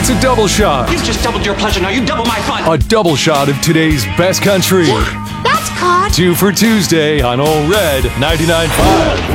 It's a double shot. You've just doubled your pleasure, now you double my fun. A double shot of today's best country. That's caught. 2 for Tuesday on Ole Red 99.5.